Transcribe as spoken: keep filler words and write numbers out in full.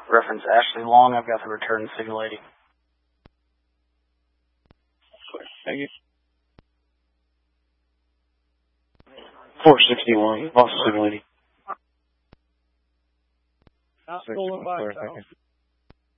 Reference Ashley Long, I've got the return signal lady. Thank you. four sixty-one, lost signal lady. Stolen by